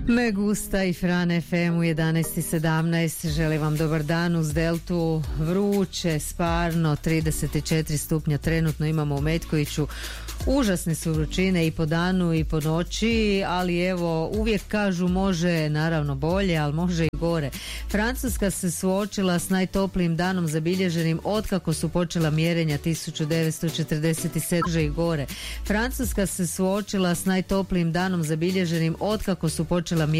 Me gusta i Fran FM u 11:17. Želim vam dobar dan uz Deltu. Vruće, sparno, 34 stupnja trenutno imamo u Metkoviću. Užasne su vrućine i po danu i po noći, ali evo, uvijek kažu može naravno bolje, ali može i gore. Francuska se suočila s najtoplijim danom zabilježenim otkako su počela mjerenja 1947. Može i gore. Francuska se suočila s najtoplijim danom zabilježenim otkako su počela mjerenja